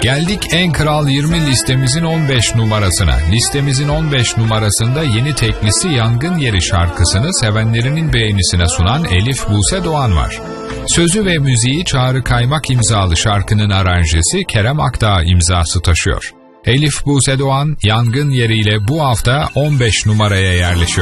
Geldik En Kral 20 listemizin 15 numarasına. Listemizin 15 numarasında yeni teklisi Yangın Yeri şarkısını sevenlerinin beğenisine sunan Elif Buse Doğan var. Sözü ve müziği Çağrı Kaymak imzalı şarkının aranjesi Kerem Akdağ imzası taşıyor. Elif Buse Doğan Yangın Yeri ile bu hafta 15 numaraya yerleşiyor.